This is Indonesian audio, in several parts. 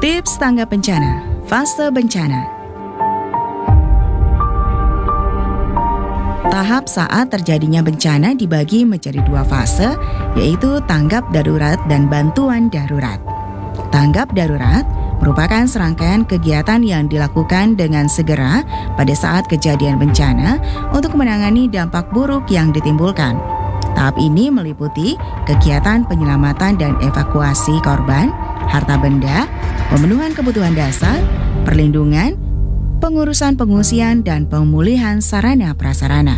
Tips tanggap bencana, fase bencana. Tahap saat terjadinya bencana dibagi menjadi 2 fase, yaitu tanggap darurat dan bantuan darurat. Tanggap darurat merupakan serangkaian kegiatan yang dilakukan dengan segera pada saat kejadian bencana untuk menangani dampak buruk yang ditimbulkan. Tahap ini meliputi kegiatan penyelamatan dan evakuasi korban, harta benda, pemenuhan kebutuhan dasar, perlindungan, pengurusan pengungsian, dan pemulihan sarana prasarana.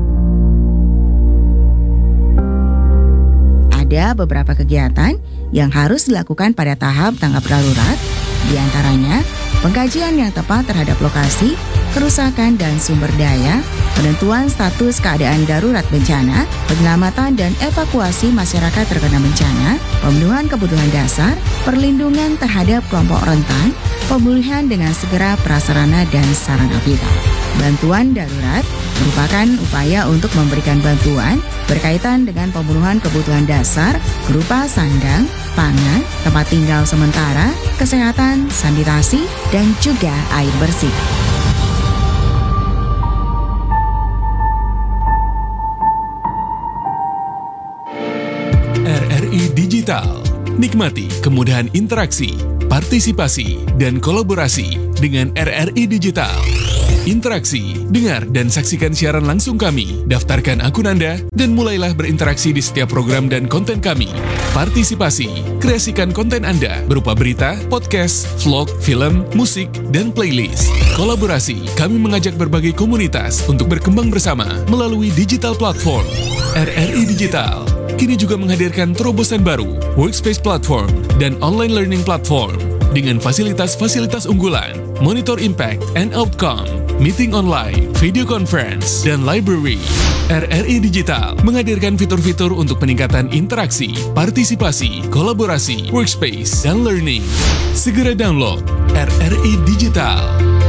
Ada beberapa kegiatan yang harus dilakukan pada tahap tanggap darurat, di antaranya pengkajian yang tepat terhadap lokasi, kerusakan dan sumber daya, penentuan status keadaan darurat bencana, penyelamatan dan evakuasi masyarakat terkena bencana, pemenuhan kebutuhan dasar, perlindungan terhadap kelompok rentan, pemulihan dengan segera prasarana dan sarana vital. Bantuan darurat merupakan upaya untuk memberikan bantuan berkaitan dengan pemenuhan kebutuhan dasar berupa sandang, pangan, tempat tinggal sementara, kesehatan, sanitasi, dan juga air bersih. RRI Digital. Nikmati kemudahan interaksi, partisipasi, dan kolaborasi dengan RRI Digital. Interaksi, dengar dan saksikan siaran langsung kami, daftarkan akun Anda, dan mulailah berinteraksi di setiap program dan konten kami. Partisipasi, kreasikan konten Anda berupa berita, podcast, vlog, film, musik, dan playlist. Kolaborasi, kami mengajak berbagai komunitas untuk berkembang bersama melalui digital platform. RRI Digital kini juga menghadirkan terobosan baru, workspace platform, dan online learning platform dengan fasilitas-fasilitas unggulan, monitor impact and outcome, meeting online, video conference, dan library. RRI Digital menghadirkan fitur-fitur untuk peningkatan interaksi, partisipasi, kolaborasi, workspace, dan learning. Segera download RRI Digital.